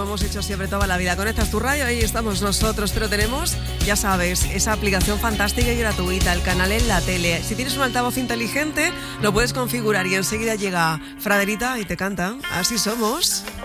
hemos hecho siempre toda la vida. Conectas tu radio, ahí estamos nosotros, pero tenemos, ya sabes, esa aplicación fantástica y gratuita, el canal en la tele. Si tienes un altavoz inteligente, lo puedes configurar y enseguida llega Fraderita y te canta. Así somos.